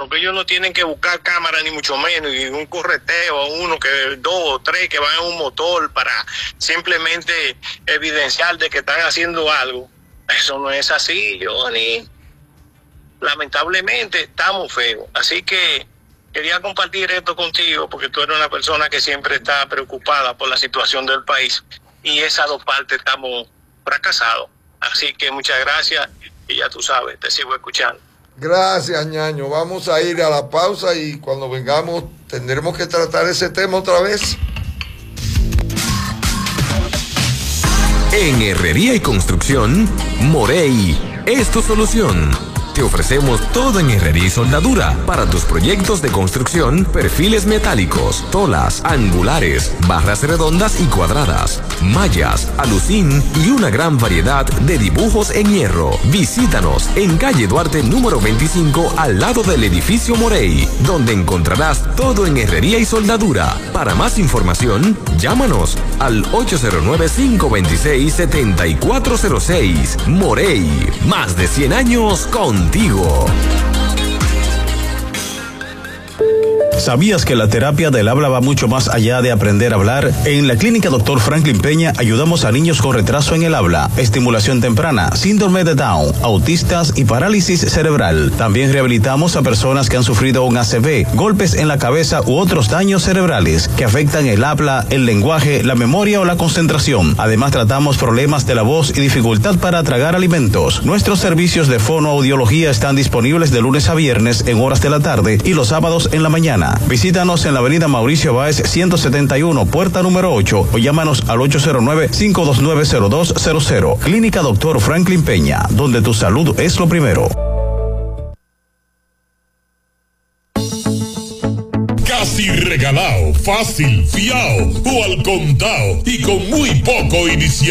porque ellos no tienen que buscar cámara ni mucho menos, y un correteo a uno, que 2 o 3 que van en un motor para simplemente evidenciar de que están haciendo algo. Eso no es así, Johnny. Lamentablemente estamos feos. Así que quería compartir esto contigo porque tú eres una persona que siempre está preocupada por la situación del país, y esas dos partes estamos fracasados. Así que muchas gracias, y ya tú sabes, te sigo escuchando. Gracias, ñaño. Vamos a ir a la pausa y cuando vengamos tendremos que tratar ese tema otra vez. En Herrería y Construcción, Morey es tu solución. Te ofrecemos todo en herrería y soldadura para tus proyectos de construcción, perfiles metálicos, tolas, angulares, barras redondas y cuadradas, mallas, alucín y una gran variedad de dibujos en hierro. Visítanos en calle Duarte número 25 al lado del edificio Morey, donde encontrarás todo en herrería y soldadura. Para más información, llámanos al 809-526-7406. Morey, más de 100 años contigo. ¿Sabías que la terapia del habla va mucho más allá de aprender a hablar? En la Clínica Dr. Franklin Peña ayudamos a niños con retraso en el habla, estimulación temprana, síndrome de Down, autistas y parálisis cerebral. También rehabilitamos a personas que han sufrido un ACV, golpes en la cabeza u otros daños cerebrales que afectan el habla, el lenguaje, la memoria o la concentración. Además, tratamos problemas de la voz y dificultad para tragar alimentos. Nuestros servicios de fonoaudiología están disponibles de lunes a viernes en horas de la tarde y los sábados en la mañana. Visítanos en la avenida Mauricio Báez 171, puerta número 8, o llámanos al 809-529-0200. Clínica Dr. Franklin Peña, donde tu salud es lo primero. Casi regalado, fácil, fiao o al contado y con muy poco inicial.